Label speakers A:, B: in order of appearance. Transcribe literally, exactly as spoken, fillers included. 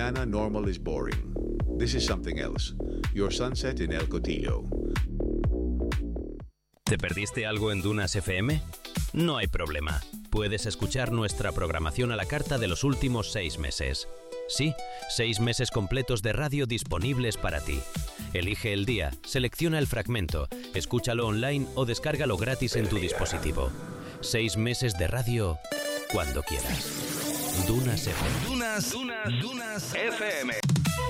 A: Nana, normal is boring. This is something else. Your sunset in El Cotillo.
B: ¿Te perdiste algo en Dunas F M? No hay problema. Puedes escuchar nuestra programación a la carta de los últimos seis meses. Sí, seis meses completos de radio disponibles para ti. Elige el día, selecciona el fragmento, escúchalo online o descárgalo gratis en tu dispositivo. Seis meses de radio cuando quieras. Dunas F M.
C: Dunas, Dunas, Dunas F M.